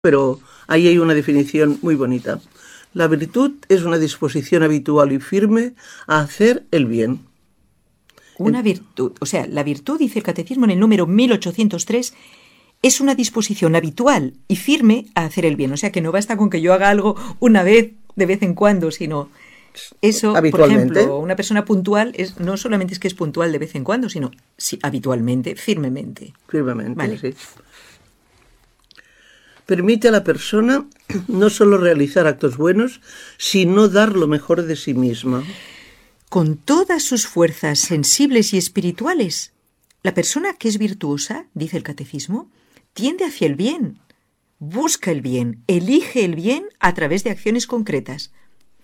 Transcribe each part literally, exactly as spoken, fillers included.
pero ahí hay una definición muy bonita. La virtud es una disposición habitual y firme a hacer el bien. Una virtud, o sea, la virtud, dice el Catecismo en el número mil ochocientos tres, es una disposición habitual y firme a hacer el bien. O sea, que no basta con que yo haga algo una vez, de vez en cuando, sino eso, por ejemplo, una persona puntual es no solamente es que es puntual de vez en cuando, sino sí, habitualmente, firmemente. Firmemente, vale. Sí. Permite a la persona no solo realizar actos buenos, sino dar lo mejor de sí misma. Con todas sus fuerzas sensibles y espirituales, la persona que es virtuosa, dice el Catecismo, tiende hacia el bien, busca el bien, elige el bien a través de acciones concretas.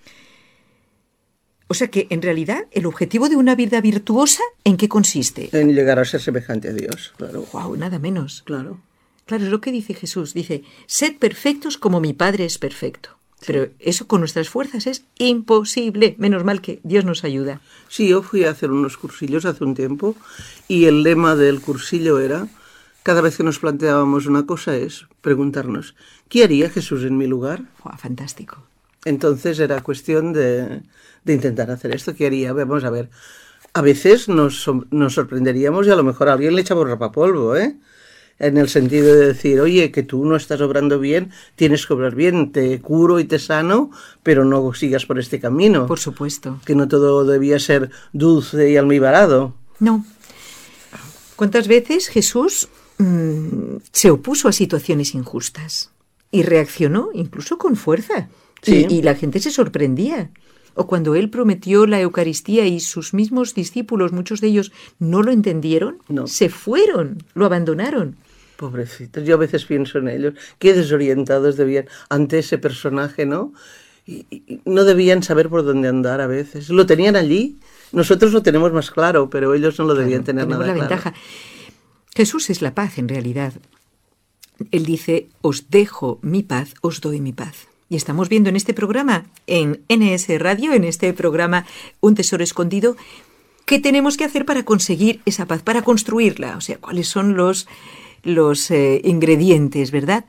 O sea que, en realidad, el objetivo de una vida virtuosa, ¿en qué consiste? En llegar a ser semejante a Dios, claro. ¡Guau! Nada menos. Claro. Claro, es lo que dice Jesús. Dice, sed perfectos como mi Padre es perfecto. Sí. Pero eso con nuestras fuerzas es imposible. Menos mal que Dios nos ayuda. Sí, yo fui a hacer unos cursillos hace un tiempo y el lema del cursillo era, cada vez que nos planteábamos una cosa es preguntarnos, ¿qué haría Jesús en mi lugar? ¡Wow! Fantástico. Entonces era cuestión de, de intentar hacer esto. ¿Qué haría? Vamos a ver. A veces nos, nos sorprenderíamos y a lo mejor a alguien le echamos rapapolvo, ¿eh? En el sentido de decir, oye, que tú no estás obrando bien, tienes que obrar bien, te curo y te sano, pero no sigas por este camino. Por supuesto. Que no todo debía ser dulce y almibarado. No. ¿Cuántas veces Jesús mmm, se opuso a situaciones injustas y reaccionó incluso con fuerza? Sí. Y, y la gente se sorprendía. O cuando él prometió la Eucaristía y sus mismos discípulos, muchos de ellos no lo entendieron, no. Se fueron, lo abandonaron. Pobrecitos, yo a veces pienso en ellos, qué desorientados debían ante ese personaje, ¿no? Y, y no debían saber por dónde andar a veces. Lo tenían allí, nosotros lo tenemos más claro, pero ellos no lo debían claro, tener nada la claro. Ventaja. Jesús es la paz en realidad. Él dice, os dejo mi paz, os doy mi paz. Y estamos viendo en este programa, en N S Radio, en este programa Un Tesoro Escondido, qué tenemos que hacer para conseguir esa paz, para construirla. O sea, cuáles son los, los eh, ingredientes, ¿verdad?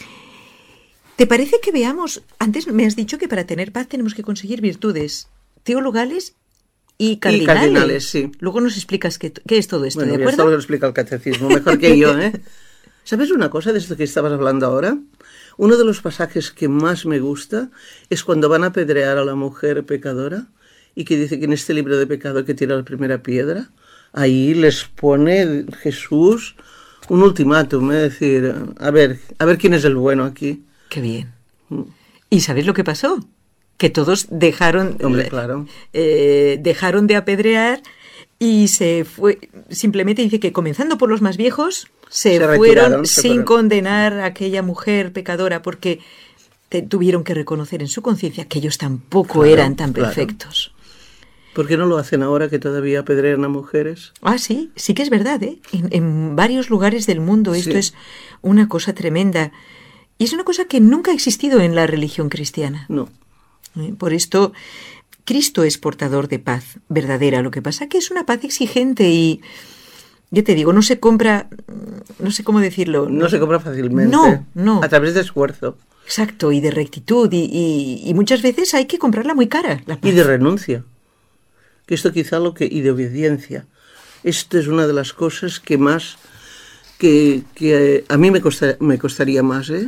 ¿Te parece que veamos? Antes me has dicho que para tener paz tenemos que conseguir virtudes teologales y cardinales. Y cardinales, sí. Luego nos explicas qué, qué es todo esto, bueno, ¿de acuerdo? Esto lo explica el catecismo, mejor que yo, ¿eh? ¿Sabes una cosa de esto que estabas hablando ahora? Uno de los pasajes que más me gusta es cuando van a apedrear a la mujer pecadora y que dice que en este libro de pecado hay que tirar la primera piedra. Ahí les pone Jesús un ultimátum, es decir, a ver, a ver quién es el bueno aquí. Qué bien. ¿Y sabes lo que pasó? Que todos dejaron, Hombre, claro. eh, dejaron de apedrear y se fue. Simplemente dice que comenzando por los más viejos se, se fueron sin fueron. condenar a aquella mujer pecadora porque te, tuvieron que reconocer en su conciencia que ellos tampoco claro, eran tan claro. perfectos. ¿Por qué no lo hacen ahora que todavía apedrean a mujeres? Ah, sí, sí que es verdad, ¿eh? En, en varios lugares del mundo esto sí. es una cosa tremenda. Y es una cosa que nunca ha existido en la religión cristiana. No. ¿Eh? Por esto, Cristo es portador de paz verdadera. Lo que pasa es que es una paz exigente y, yo te digo, no se compra, no sé cómo decirlo. No, no se compra fácilmente. No, no. A través de esfuerzo. Exacto, y de rectitud. Y, y, y muchas veces hay que comprarla muy cara. La paz. Y de renuncia. Que esto quizá lo que... Y de obediencia. Esto es una de las cosas que más... Que, que a mí me, costa, me costaría más, ¿eh?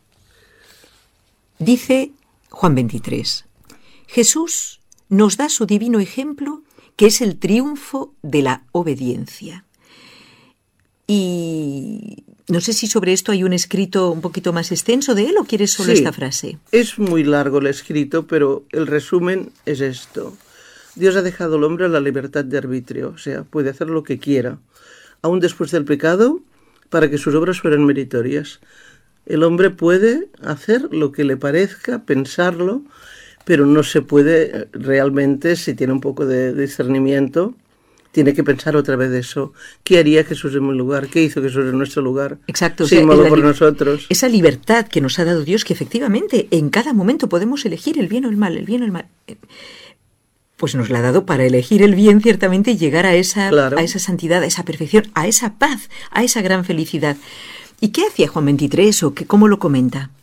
Dice Juan veintitrés, Jesús nos da su divino ejemplo, que es el triunfo de la obediencia. Y no sé si sobre esto hay un escrito un poquito más extenso de él o quieres solo sí, esta frase. Es muy largo el escrito, pero el resumen es esto. Dios ha dejado al hombre la libertad de arbitrio, o sea, puede hacer lo que quiera, aún después del pecado, para que sus obras fueran meritorias. El hombre puede hacer lo que le parezca, pensarlo, pero no se puede realmente, si tiene un poco de discernimiento, tiene que pensar otra vez eso. ¿Qué haría Jesús en mi lugar? ¿Qué hizo Jesús en nuestro lugar? Exacto. Sin modo por nosotros. Esa libertad que nos ha dado Dios, que efectivamente en cada momento podemos elegir el bien o el mal, el bien o el mal. Pues nos la ha dado para elegir el bien, ciertamente, y llegar a esa, claro. a esa santidad, a esa perfección, a esa paz, a esa gran felicidad. ¿Y qué hacía Juan veintitrés o qué, cómo lo comenta?